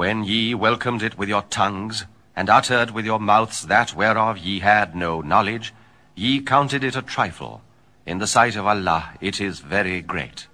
When ye welcomed it with your tongues, and uttered with your mouths that whereof ye had no knowledge, ye counted it a trifle. In the sight of Allah it is very great.